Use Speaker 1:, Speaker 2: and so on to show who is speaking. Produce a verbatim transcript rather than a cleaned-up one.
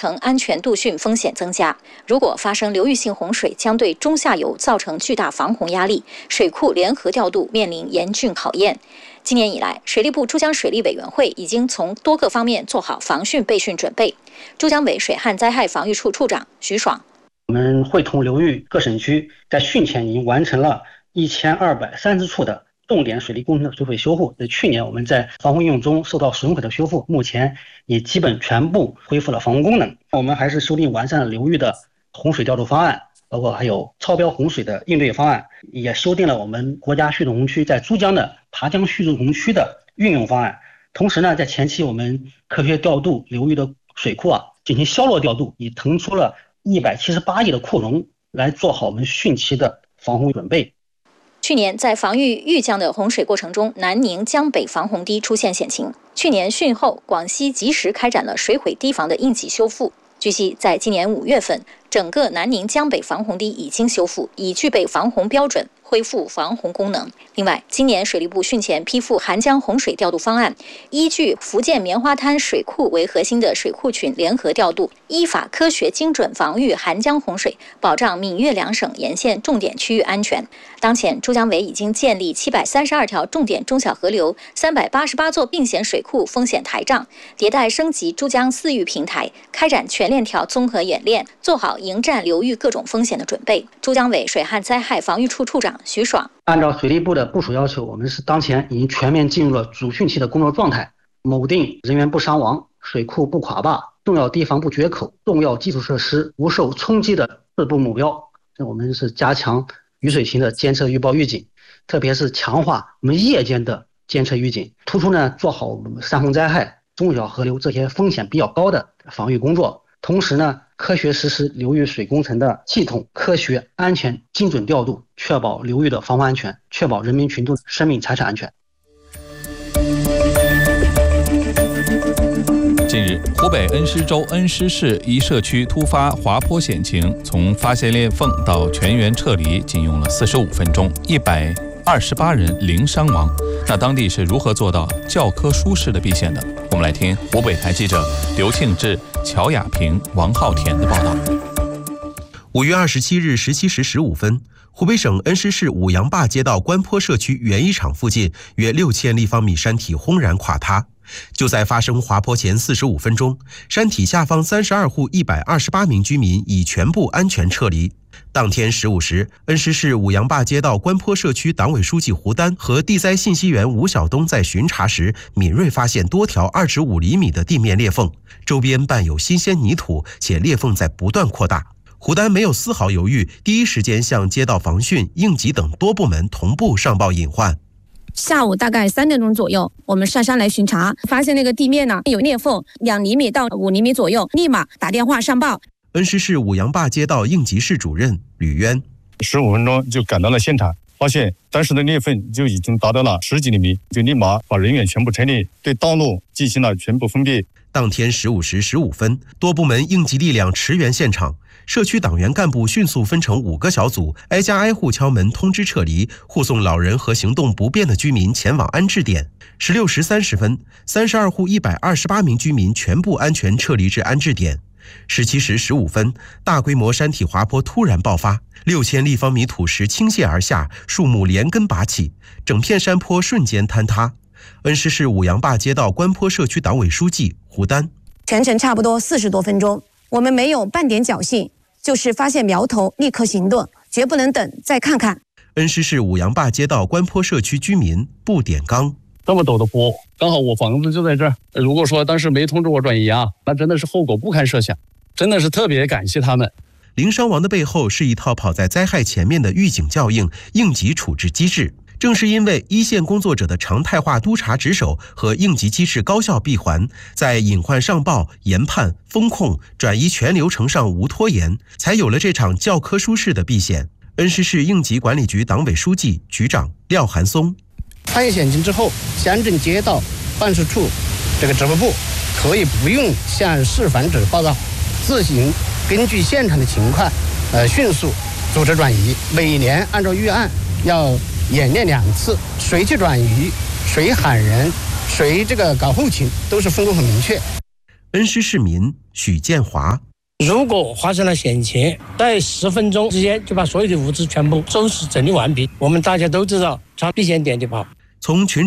Speaker 1: 成安全度汛风险增加。如果发生流域性洪水，将对中下游造成巨大防洪压力，水库联合调度面临严峻考验。今年以来，水利部珠江水利委员会已经从多个方面做好防汛备汛准备。珠江委水旱灾害防御处处长徐爽，
Speaker 2: 我们会同流域各省区在汛前已经完成了一千二百三十处的重点水利工程的水毁修复。在去年我们在防洪应用中受到损毁的修复，目前也基本全部恢复了防洪功能。我们还是修订完善了流域的洪水调度方案，包括还有超标洪水的应对方案，也修订了我们国家蓄洪红区在珠江的爬江蓄洪红区的运用方案。同时呢，在前期我们科学调度流域的水库啊，进行消落调度，已腾出了一百七十八亿的库容，来做好我们汛期的防洪准备。
Speaker 1: 去年在防御豫江的洪水过程中，南宁江北防洪堤出现险情。去年汛后，广西及时开展了水毁堤防的应急修复。据悉，在今年五月份，整个南宁江北防洪堤已经修复，已具备防洪标准，恢复防洪功能。另外，今年水利部汛前批复涵江洪水调度方案，依据福建棉花滩水库为核心的水库群联合调度，依法科学精准防御涵江洪水，保障闽粤两省沿线重点区域安全。当前，珠江委已经建立七百三十二条重点中小河流、三百八十八座并险水库风险台账，迭代升级珠江四域平台，开展全链条综合演练，做好迎战流域各种风险的准备。珠江委水旱灾害防御处处长徐爽，
Speaker 2: 按照水利部的部署要求，我们是当前已经全面进入了主汛期的工作状态，锚定人员不伤亡、水库不垮坝、重要堤防不决口、重要基础设施不受冲击的四步目标。我们是加强雨水型的监测预报预警，特别是强化我们夜间的监测预警，突出呢做好我们山洪灾害、中小河流这些风险比较高的防御工作。同时呢，科学实施流域水工程的系统、科学、安全、精准调度，确保流域的防洪安全，确保人民群众生命财产安全。
Speaker 3: 近日，湖北恩施州恩施市一社区突发滑坡险情，从发现裂缝到全员撤离，仅用了四十五分钟，一百二十八人零伤亡。那当地是如何做到教科书式的避险的？我们来听湖北台记者刘庆志、乔雅萍、王浩田的报道。
Speaker 4: 五月二十七日十七时十五分，湖北省恩施市五羊坝街道关坡社区园艺场附近约六千立方米山体轰然垮塌。就在发生滑坡前四十五分钟，山体下方三十二户一百二十八名居民已全部安全撤离。当天十五时，恩施市五羊坝街道关坡社区党委书记胡丹和地灾信息员吴晓东在巡查时，敏锐发现多条二至五厘米的地面裂缝，周边伴有新鲜泥土，且裂缝在不断扩大。胡丹没有丝毫犹豫，第一时间向街道防汛、应急等多部门同步上报隐患。
Speaker 5: 下午大概三点钟左右，我们上山来巡查，发现那个地面呢有裂缝，两厘米到五厘米左右，立马打电话上报。
Speaker 4: 恩施市五羊坝街道应急室主任吕渊，
Speaker 6: 十五分钟就赶到了现场，发现当时的裂缝就已经达到了十几厘米，就立马把人员全部撤离，对道路进行了全部封闭。
Speaker 4: 当天十五时十五分，多部门应急力量驰援现场。社区党员干部迅速分成五个小组，挨家挨户敲门通知撤离，护送老人和行动不便的居民前往安置点。十六时三十分，三十二户一百二十八名居民全部安全撤离至安置点。十七时十五分，大规模山体滑坡突然爆发，六千立方米土石倾泻而下，树木连根拔起，整片山坡瞬间坍塌。恩施市五羊坝街道关坡社区党委书记胡丹，
Speaker 5: 全程差不多四十多分钟，我们没有半点侥幸，就是发现苗头立刻行动，绝不能等再看看。
Speaker 4: 恩施市五羊坝街道关坡社区居民布点刚，
Speaker 7: 这么陡的坡，刚好我房子就在这儿，如果说当时没通知我转移啊，那真的是后果不堪设想，真的是特别感谢他们。
Speaker 4: 零伤亡的背后是一套跑在灾害前面的预警校应、应急处置机制。正是因为一线工作者的常态化督查值守和应急机制高效闭环，在隐患上报、研判、风控、转移全流程上无拖延，才有了这场教科书式的避险。恩施市应急管理局党委书记、局长廖寒松，
Speaker 8: 发现险情之后，乡镇街道办事处这个指挥部可以不用向市防指报告，自行根据现场的情况，呃，迅速组织转移。每年按照预案要演练两次，谁去转移，谁喊人，谁这个搞后勤，都是分工很明确。
Speaker 4: 恩施市民许建华。
Speaker 9: 如果发生了险情，在十分钟之间就把所有的物资全部收拾整理完毕，我们大家都知道朝避险点就跑。
Speaker 4: 从全